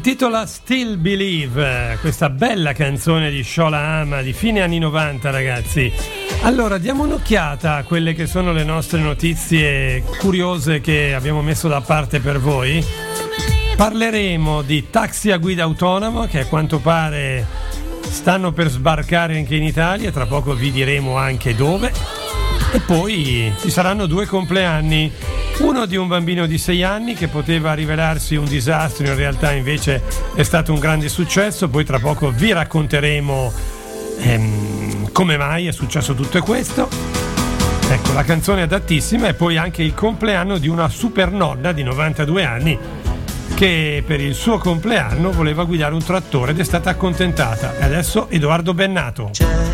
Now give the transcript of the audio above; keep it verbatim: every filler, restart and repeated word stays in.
Titola Still Believe, questa bella canzone di Shola Ama di fine anni novanta, ragazzi. Allora, diamo un'occhiata a quelle che sono le nostre notizie curiose che abbiamo messo da parte per voi. Parleremo di taxi a guida autonoma che a quanto pare stanno per sbarcare anche in Italia, tra poco vi diremo anche dove. E poi ci saranno due compleanni, uno di un bambino di sei anni che poteva rivelarsi un disastro, in realtà invece è stato un grande successo. Poi tra poco vi racconteremo ehm, come mai è successo tutto questo. Ecco, la canzone è adattissima. E poi anche il compleanno di una super nonna di novantadue anni che per il suo compleanno voleva guidare un trattore ed è stata accontentata. E adesso Edoardo Bennato.